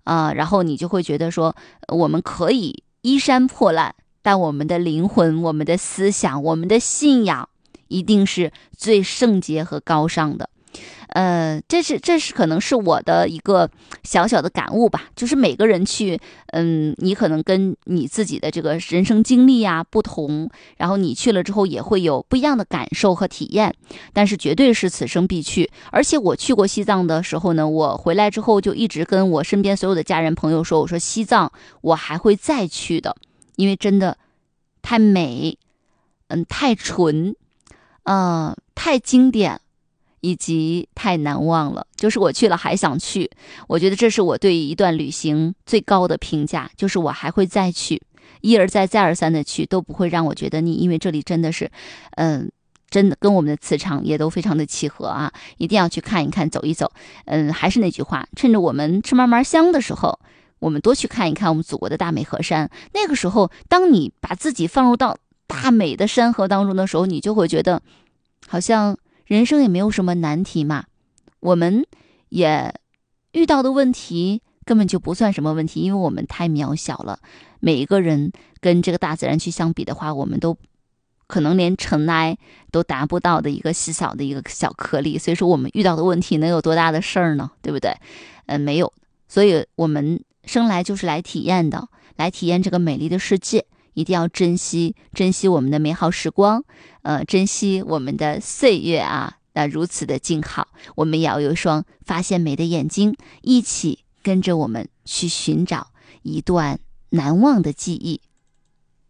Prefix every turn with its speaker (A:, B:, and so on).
A: 然后你就会觉得说，我们可以衣衫破烂，但我们的灵魂、我们的思想、我们的信仰一定是最圣洁和高尚的。这是可能是我的一个小小的感悟吧，就是每个人去，你可能跟你自己的这个人生经历啊不同，然后你去了之后也会有不一样的感受和体验，但是绝对是此生必去。而且我去过西藏的时候呢，我回来之后就一直跟我身边所有的家人朋友说，我说西藏我还会再去的，因为真的太美，太纯，太经典，以及太难忘了，就是我去了还想去。我觉得这是我对一段旅行最高的评价，就是我还会再去，一而再再而三的去，都不会让我觉得腻，因为这里真的是真的跟我们的磁场也都非常的契合啊，一定要去看一看走一走。还是那句话，趁着我们吃嘛嘛香的时候，我们多去看一看我们祖国的大美河山。那个时候当你把自己放入到大美的山河当中的时候，你就会觉得好像人生也没有什么难题嘛，我们也遇到的问题根本就不算什么问题，因为我们太渺小了。每一个人跟这个大自然去相比的话，我们都可能连尘埃都达不到的一个细小的一个小颗粒，所以说我们遇到的问题能有多大的事儿呢？对不对？没有。所以我们生来就是来体验的，来体验这个美丽的世界，一定要珍惜我们的美好时光，珍惜我们的岁月啊，那如此的静好，我们也要有一双发现美的眼睛，一起跟着我们去寻找一段难忘的记忆。